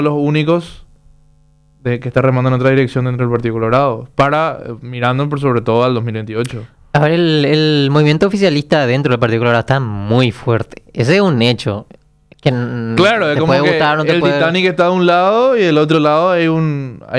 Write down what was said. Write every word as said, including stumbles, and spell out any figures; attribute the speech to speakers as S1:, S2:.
S1: los únicos de que está remando en otra dirección dentro del Partido Colorado, para eh, mirando por sobre todo al dos mil veintiocho.
S2: A ver, el, el movimiento oficialista dentro del Partido Colorado está muy fuerte. Ese es un hecho. Que n-
S1: Claro, es
S2: te
S1: como
S2: puede
S1: que
S2: gustar o no te
S1: el
S2: puede...
S1: Titanic está de un lado y del otro lado hay un hay